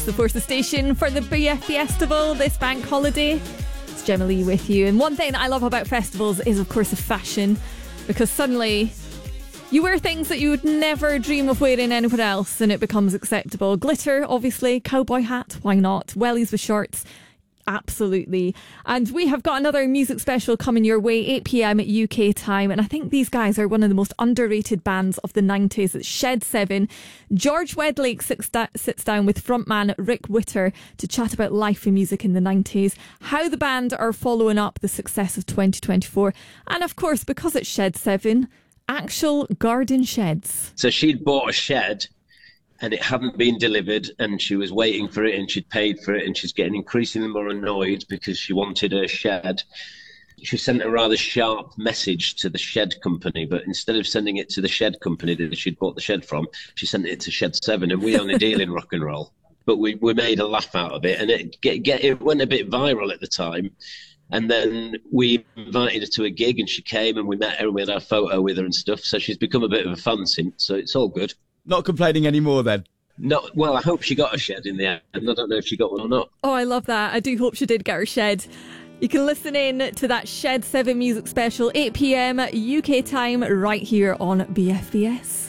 The Forces Station for the BF Festival this bank holiday. It's Gemma Lee with you. And one thing that I love about festivals is, of course, the fashion, because suddenly you wear things that you would never dream of wearing anywhere else and it becomes acceptable. Glitter, obviously. Cowboy hat, why not? Wellies with shorts, absolutely. And we have got another music special coming your way, 8 p.m. at UK time. And I think these guys are one of the most underrated bands of the 90s. It's Shed 7. George Wedlake sits down with frontman Rick Witter to chat about life and music in the 90s, how the band are following up the success of 2024. And of course, because it's Shed 7, actual garden sheds. So she'd bought a shed and it hadn't been delivered and she was waiting for it and she'd paid for it and she's getting increasingly more annoyed because she wanted her shed. She sent a rather sharp message to the shed company, but instead of sending it to the shed company that she'd bought the shed from, she sent it to Shed 7, and we only deal in rock and roll. But we made a laugh out of it, and it went a bit viral at the time. And then we invited her to a gig and she came and we met her and we had our photo with her and stuff. So she's become a bit of a fan since, so it's all good. Not complaining anymore then? No, well, I hope she got a shed in the end. I don't know if she got one or not. Oh, I love that. I do hope she did get her shed. You can listen in to that Shed 7 music special, 8 p.m. UK time, right here on BFBS.